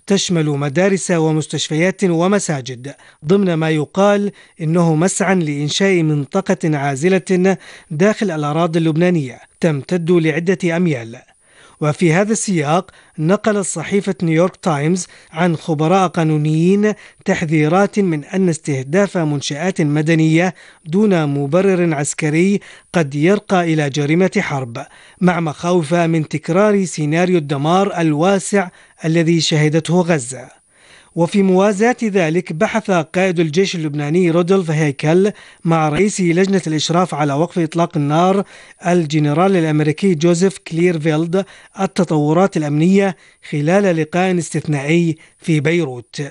تشمل مدارس ومستشفيات ومساجد، ضمن ما يقال إنه مسعى لإنشاء منطقة عازلة داخل الأراضي اللبنانية تمتد لعدة أميال. وفي هذا السياق نقلت صحيفة نيويورك تايمز عن خبراء قانونيين تحذيرات من أن استهداف منشآت مدنية دون مبرر عسكري قد يرقى إلى جريمة حرب، مع مخاوف من تكرار سيناريو الدمار الواسع الذي شهدته غزة. وفي موازاة ذلك بحث قائد الجيش اللبناني رودولف هيكل مع رئيس لجنة الإشراف على وقف إطلاق النار الجنرال الأمريكي جوزيف كليرفيلد التطورات الأمنية خلال لقاء استثنائي في بيروت.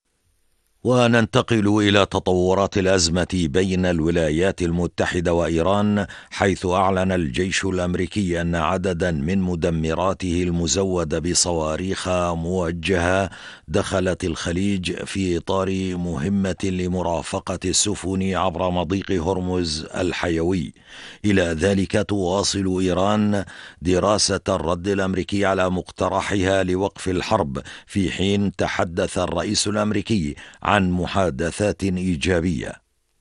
وننتقل إلى تطورات الأزمة بين الولايات المتحدة وإيران، حيث أعلن الجيش الأمريكي أن عددا من مدمراته المزودة بصواريخ موجهة دخلت الخليج في إطار مهمة لمرافقة السفن عبر مضيق هرمز الحيوي. إلى ذلك تواصل إيران دراسة الرد الأمريكي على مقترحها لوقف الحرب، في حين تحدث الرئيس الأمريكي عن محادثات إيجابية.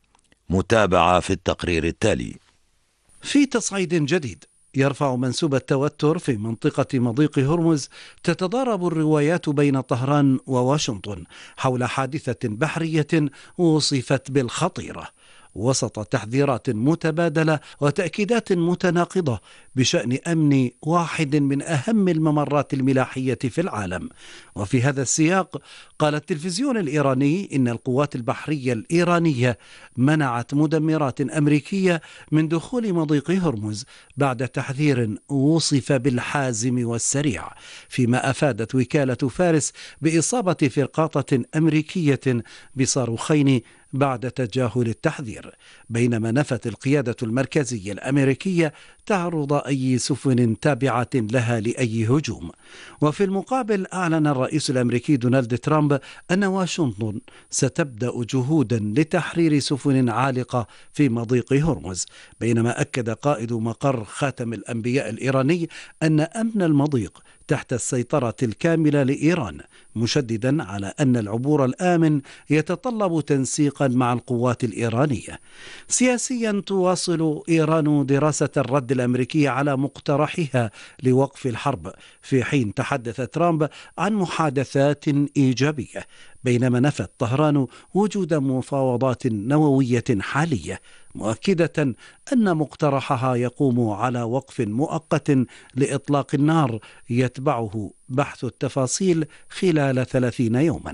متابعة في التقرير التالي. في تصعيد جديد يرفع منسوب التوتر في منطقة مضيق هرمز، تتضارب الروايات بين طهران وواشنطن حول حادثة بحرية وصفت بالخطيرة، وسط تحذيرات متبادلة وتأكيدات متناقضة بشأن أمن واحد من أهم الممرات الملاحية في العالم. وفي هذا السياق قال التلفزيون الإيراني إن القوات البحرية الإيرانية منعت مدمرات أمريكية من دخول مضيق هرمز بعد تحذير وصف بالحازم والسريع، فيما أفادت وكالة فارس بإصابة فرقاطة أمريكية بصاروخين بعد تجاهل التحذير، بينما نفت القيادة المركزية الأمريكية تعرض أي سفن تابعة لها لأي هجوم. وفي المقابل أعلن الرئيس الأمريكي دونالد ترامب أن واشنطن ستبدأ جهودا لتحرير سفن عالقة في مضيق هرمز، بينما أكد قائد مقر خاتم الأنبياء الإيراني أن أمن المضيق تحت السيطرة الكاملة لإيران، مشددا على أن العبور الآمن يتطلب تنسيقا مع القوات الإيرانية. سياسيا تواصل إيران دراسة الرد الأمريكي على مقترحها لوقف الحرب، في حين تحدث ترامب عن محادثات إيجابية، بينما نفت طهران وجود مفاوضات نووية حالية، مؤكدة أن مقترحها يقوم على وقف مؤقت لإطلاق النار يتبعه بحث التفاصيل خلال 30 يوما.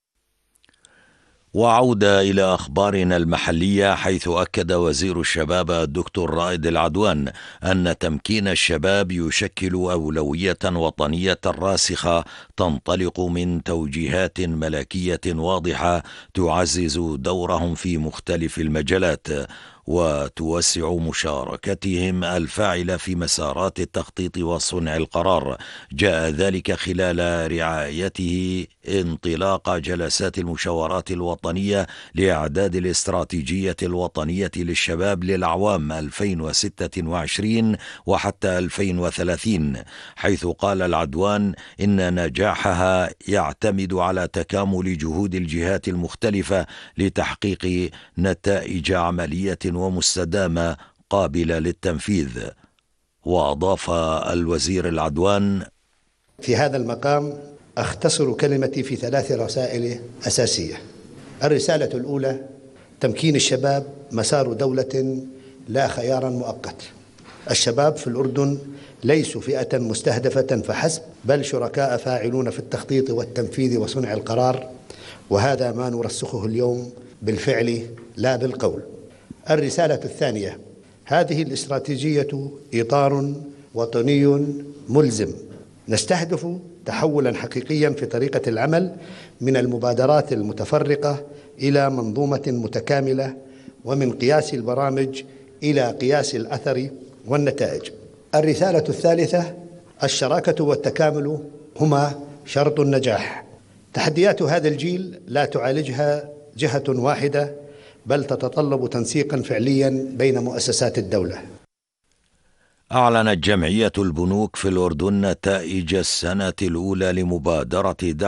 وعودة إلى أخبارنا المحلية، حيث أكد وزير الشباب الدكتور رائد العدوان أن تمكين الشباب يشكل أولوية وطنية راسخة تنطلق من توجيهات ملكية واضحة تعزز دورهم في مختلف المجالات وتوسع مشاركتهم الفاعلة في مسارات التخطيط وصنع القرار. جاء ذلك خلال رعايته انطلاق جلسات المشاورات الوطنية لإعداد الاستراتيجية الوطنية للشباب للأعوام 2026 وحتى 2030، حيث قال العدوان إن نجاحها يعتمد على تكامل جهود الجهات المختلفة لتحقيق نتائج عملية ومستدامة قابلة للتنفيذ. وأضاف الوزير العدوان: في هذا المقام أختصر كلمتي في 3 رسائل أساسية. الرسالة الأولى: تمكين الشباب مسار دولة لا خيار مؤقت. الشباب في الأردن ليسوا فئة مستهدفة فحسب، بل شركاء فاعلون في التخطيط والتنفيذ وصنع القرار، وهذا ما نرسخه اليوم بالفعل لا بالقول. الرسالة الثانية: هذه الاستراتيجية إطار وطني ملزم، نستهدف تحولا حقيقيا في طريقة العمل من المبادرات المتفرقة إلى منظومة متكاملة، ومن قياس البرامج إلى قياس الأثر والنتائج. الرسالة الثالثة: الشراكة والتكامل هما شرط النجاح. تحديات هذا الجيل لا تعالجها جهة واحدة، بل تتطلب تنسيقا فعليا بين مؤسسات الدولة. أعلنت جمعية البنوك في الأردن نتائج السنة الأولى لمبادرة